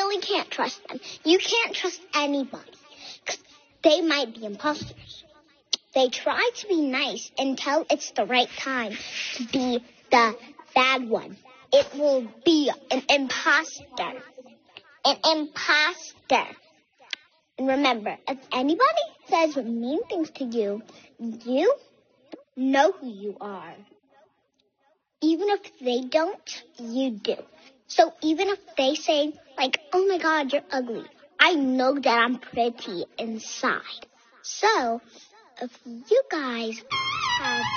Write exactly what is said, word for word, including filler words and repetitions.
really can't trust them. You can't trust anybody. 'Cause they might be imposters. They try to be nice until it's the right time to be the bad one. It will be an imposter. An imposter. And remember, if anybody says mean things to you, you know who you are. Even if they don't, you do. So even if they say, like, oh my God, you're ugly, I know that I'm pretty inside. So if you guys have